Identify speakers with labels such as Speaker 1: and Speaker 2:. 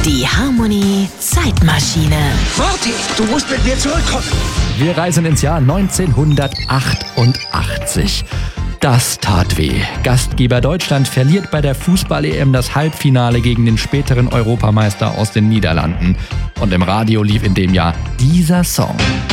Speaker 1: Die Harmony Zeitmaschine.
Speaker 2: Marty, du musst mit mir zurückkommen.
Speaker 3: Wir reisen ins Jahr 1988. Das tat weh. Gastgeber Deutschland verliert bei der Fußball-EM das Halbfinale gegen den späteren Europameister aus den Niederlanden. Und im Radio lief in dem Jahr dieser Song.